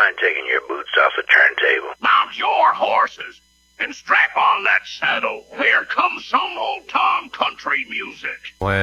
mind taking your boots off the turntable? Mount your horses and strap on that saddle. Here comes some old-time country music. Well,